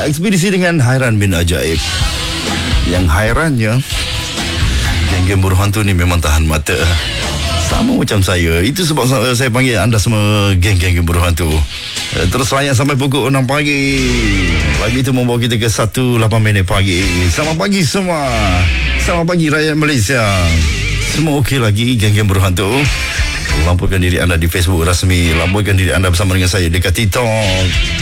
Ekspedisi dengan hairan bin ajaib. Yang hairannya, geng-geng buruh hantu ni memang tahan mata. Sama macam saya. Itu sebab saya panggil anda semua geng-geng buruh hantu. Terus layan sampai pukul 6 pagi. Lagi itu membawa kita ke 1:08 pagi. Selamat pagi semua. Selamat pagi rakyat Malaysia. Semua okey lagi geng-geng buruh hantu? Lampukan diri anda di Facebook rasmi. Lampukan diri anda bersama dengan saya dekat TikTok.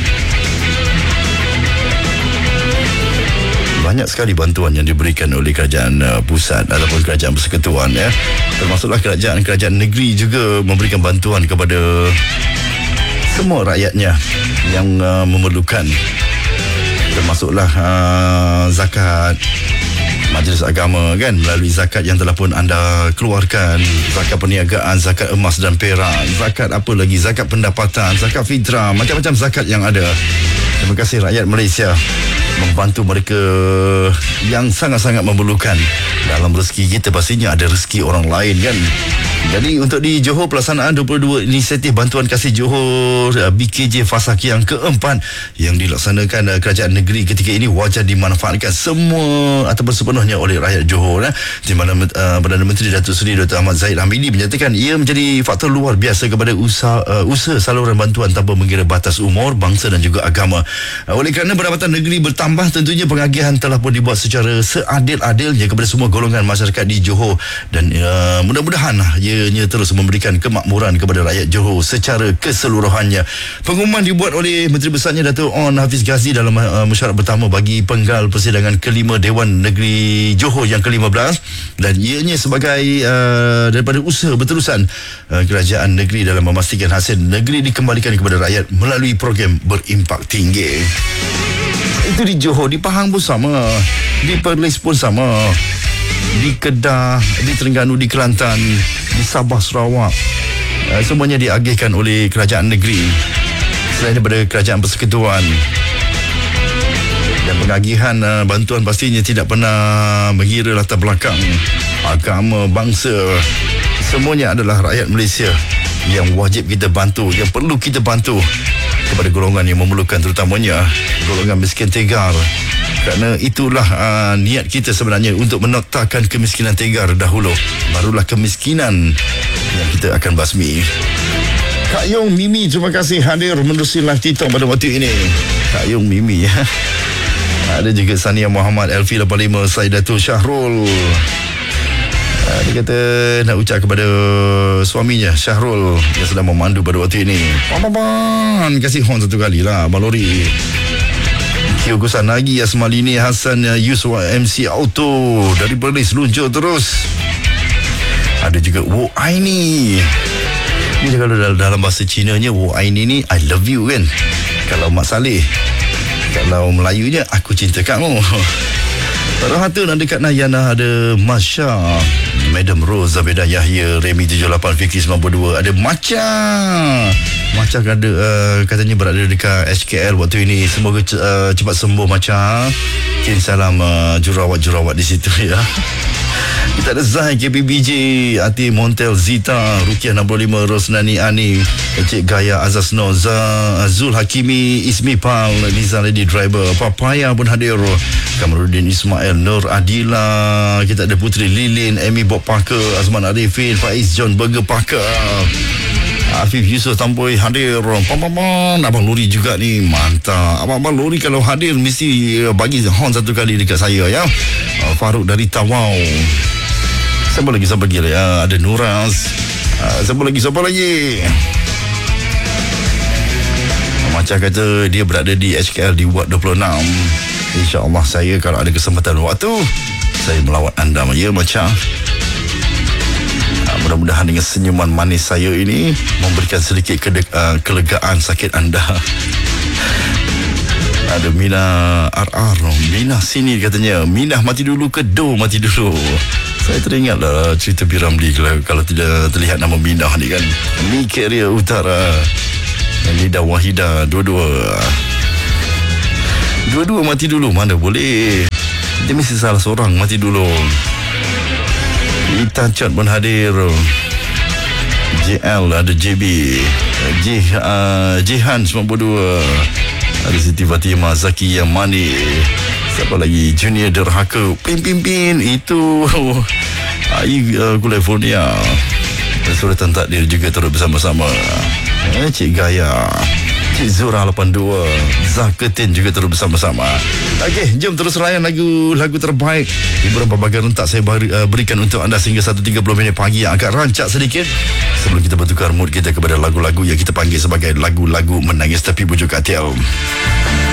Banyak sekali bantuan yang diberikan oleh kerajaan pusat ataupun kerajaan persekutuan, ya. Termasuklah kerajaan-kerajaan negeri juga memberikan bantuan kepada semua rakyatnya yang memerlukan. Termasuklah zakat Majlis Agama, kan, melalui zakat yang telah pun anda keluarkan, zakat perniagaan, zakat emas dan perak, zakat apa lagi, zakat pendapatan, zakat fitrah, macam-macam zakat yang ada. Terima kasih rakyat Malaysia membantu mereka yang sangat-sangat memerlukan. Dalam rezeki kita pastinya ada rezeki orang lain, kan. Jadi untuk di Johor, pelaksanaan 22 inisiatif bantuan kasih Johor BKJ Fasaki yang keempat yang dilaksanakan kerajaan negeri ketika ini wajar dimanfaatkan semua ataupun sepenuhnya oleh rakyat Johor, di mana Perdana Menteri Datuk Seri Dr. Ahmad Zahid Hamidi menyatakan ia menjadi faktor luar biasa kepada usaha saluran bantuan tanpa mengira batas umur, bangsa dan juga agama. Oleh kerana pendapatan negeri bertambah, tentunya pengagihan telah pun dibuat secara seadil-adilnya kepada semua golongan masyarakat di Johor, dan mudah-mudahan ianya terus memberikan kemakmuran kepada rakyat Johor secara keseluruhannya. Pengumuman dibuat oleh Menteri Besarnya Datuk On Hafiz Ghazi dalam mesyuarat pertama bagi penggal persidangan kelima Dewan Negeri Johor yang ke-15, dan ianya sebagai daripada usaha berterusan kerajaan negeri dalam memastikan hasil negeri dikembalikan kepada rakyat melalui program berimpak tinggi. Itu di Johor. Di Pahang pun sama, di Perlis pun sama, di Kedah, di Terengganu, di Kelantan, di Sabah, Sarawak, semuanya diagihkan oleh kerajaan negeri selain daripada kerajaan persekutuan. Dan pengagihan bantuan pastinya tidak pernah mengira latar belakang, agama, bangsa. Semuanya adalah rakyat Malaysia yang wajib kita bantu, yang perlu kita bantu kepada golongan yang memerlukan, terutamanya golongan miskin tegar. Kerana itulah niat kita sebenarnya, untuk menoktarkan kemiskinan tegar dahulu, barulah kemiskinan yang kita akan basmi. Kak Yong Mimi, terima kasih hadir menerusi live TikTok pada waktu ini. Kak Yong Mimi, ya. Ada juga Sania Muhammad, Elfi 85, Saidatul Syahrul. Dia kata nak ucap kepada suaminya Syahrul yang sedang memandu pada waktu ini. Pan, kasih horn satu kali lah, Abang Lori. Kyo Kusanagi, Asmalini Hasan, Yuswa MC Auto dari Perlis, luncur terus. Ada juga Wo Aini. Ini kalau dalam bahasa Cinanya, Wo Aini ni I love you, kan. Kalau Mak Saleh, kalau Melayunya aku cinta kamu. Rahatu nak dekat Nayana ada Masya, Madam Rose, Zabedah Yahya, Remy 78, Fikri 92, ada Macha ada katanya berada dekat HKL waktu ini. Semoga cepat sembuh Macha. Kirim salam jurawat-jurawat di situ, ya. Kita ada Zai, KPBJ, Ati Montel, Zita, Rukiah 65, Rosnani Ani, Encik Gaya, Azaz Noza, Zul Hakimi, Ismi Pal, Liza Lady Driver, Papaya pun hadir, Kamarudin Ismail, Nur Adila, kita ada Putri Lilin, Amy Bob Parker, Azman Arifin, Faiz John Burger Parker, Afif Yusof Tamboi hadir. Abang Lori juga ni, mantap. Abang Lori kalau hadir mesti bagi horn satu kali dekat saya, ya. Faruk dari Tawau. Siapa lagi ya? Ada Nuras. Siapa lagi? Macam kata dia berada di HKL di Ward 26. InsyaAllah saya kalau ada kesempatan waktu, saya melawat anda, ya Macam. Mudah-mudahan dengan senyuman manis saya ini memberikan sedikit kelegaan sakit anda. Ada Mina RR, Mina sini katanya. Mina mati dulu ke Do mati dulu? Saya teringatlah cerita Piramli kalau tidak terlihat nama Mina ni, kan. Mi Carrier Utara, Nida Wahida, dua-dua mati dulu. Mana boleh, dia mesti salah seorang mati dulu. Ita Chat pun hadir. JL ada JB, Jihan 92, Ada Siti Fatimah, Zaki yang manis. Siapa lagi? Junior Derhaka, Pin. Itu Ai California. Suratan Takdir juga turut bersama-sama. Cik Gaya, Cik Zura 82, Zaketin juga turut bersama-sama. Okey, jom terus layan lagu terbaik hiburan berbagai rentak saya berikan untuk anda sehingga 1.30 minit pagi yang agak rancak sedikit sebelum kita bertukar mood kita kepada lagu-lagu yang kita panggil sebagai lagu-lagu menangis tepi bujuk katil.